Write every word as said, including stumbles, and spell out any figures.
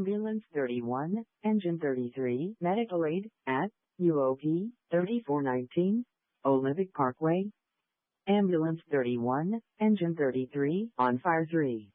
Ambulance thirty-one, Engine thirty-three, medical aid, at U O P thirty-four nineteen, Olympic Parkway. Ambulance thirty-one, Engine thirty-three, on fire three.